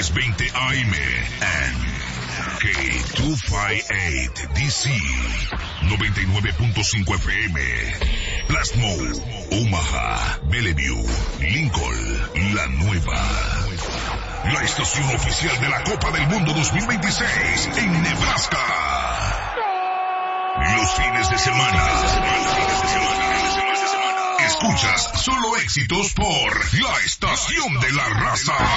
1020 AM and K258 DC 99.5 FM. Plasmo, Omaha, Bellevue, Lincoln, La Nueva. La estación oficial de la Copa del Mundo 2026 en Nebraska. Los fines de semana. Escuchas solo éxitos por la estación de la raza.